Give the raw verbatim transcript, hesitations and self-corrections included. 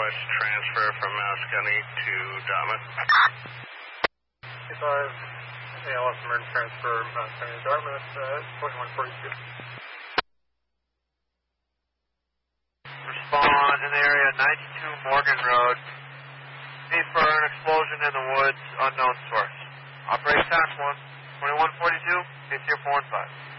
request transfer from Moscone to Dartmouth. two five, A L S emergency transfer, Moscone to Dartmouth, uh, twenty-one forty-two. Respond in the area ninety-two Morgan Road. Need for an explosion in the woods, unknown source. Operate task one, twenty-one forty-two, eight zero four one five.